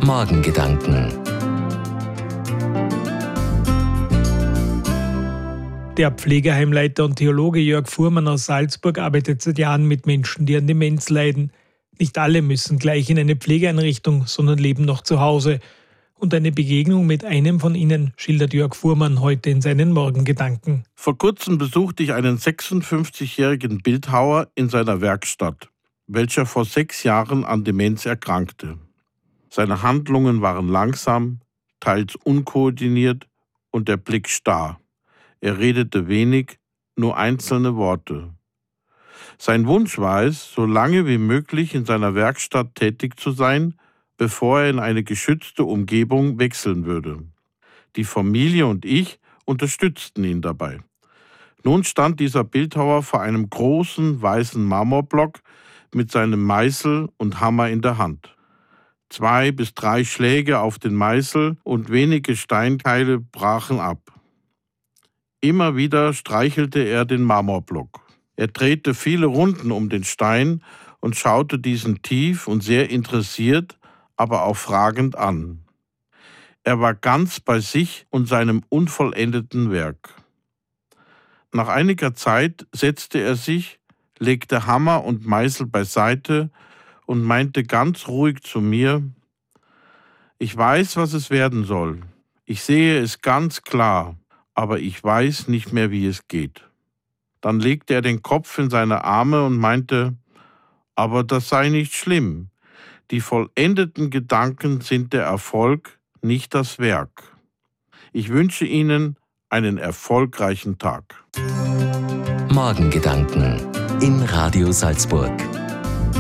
Morgengedanken. Der Pflegeheimleiter und Theologe Jörg Fuhrmann aus Salzburg arbeitet seit Jahren mit Menschen, die an Demenz leiden. Nicht alle müssen gleich in eine Pflegeeinrichtung, sondern leben noch zu Hause. Und eine Begegnung mit einem von ihnen schildert Jörg Fuhrmann heute in seinen Morgengedanken. Vor kurzem besuchte ich einen 56-jährigen Bildhauer in seiner Werkstatt, welcher vor 6 Jahren an Demenz erkrankte. Seine Handlungen waren langsam, teils unkoordiniert und der Blick starr. Er redete wenig, nur einzelne Worte. Sein Wunsch war es, so lange wie möglich in seiner Werkstatt tätig zu sein, bevor er in eine geschützte Umgebung wechseln würde. Die Familie und ich unterstützten ihn dabei. Nun stand dieser Bildhauer vor einem großen weißen Marmorblock mit seinem Meißel und Hammer in der Hand. 2 bis 3 Schläge auf den Meißel und wenige Steinkeile brachen ab. Immer wieder streichelte er den Marmorblock. Er drehte viele Runden um den Stein und schaute diesen tief und sehr interessiert, aber auch fragend an. Er war ganz bei sich und seinem unvollendeten Werk. Nach einiger Zeit setzte er sich, legte Hammer und Meißel beiseite und meinte ganz ruhig zu mir: Ich weiß, was es werden soll. Ich sehe es ganz klar, aber ich weiß nicht mehr, wie es geht. Dann legte er den Kopf in seine Arme und meinte: Aber das sei nicht schlimm. Die vollendeten Gedanken sind der Erfolg, nicht das Werk. Ich wünsche Ihnen einen erfolgreichen Tag. Morgengedanken in Radio Salzburg.